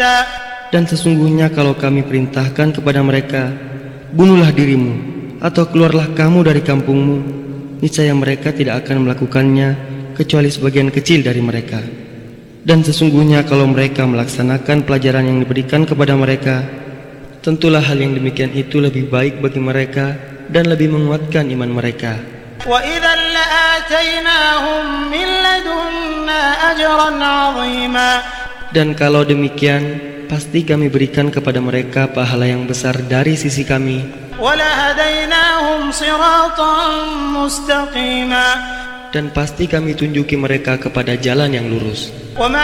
Dan sesungguhnya kalau kami perintahkan kepada mereka, bunuhlah dirimu, atau keluarlah kamu dari kampungmu, niscaya mereka tidak akan melakukannya, kecuali sebagian kecil dari mereka. Dan sesungguhnya kalau mereka melaksanakan pelajaran yang diberikan kepada mereka, tentulah hal yang demikian itu lebih baik bagi mereka dan lebih menguatkan iman mereka. وَإِذًا لَآتَيْنَاهُمْ مِنْ لَدُنَّا أَجْرًا عَظِيمًا. Dan kalau demikian, pasti kami berikan kepada mereka pahala yang besar dari sisi kami. وَلَهَدَيْنَاهُمْ صِرَاطًا مُسْتَقِيمًا. Dan pasti kami tunjuki mereka kepada jalan yang lurus.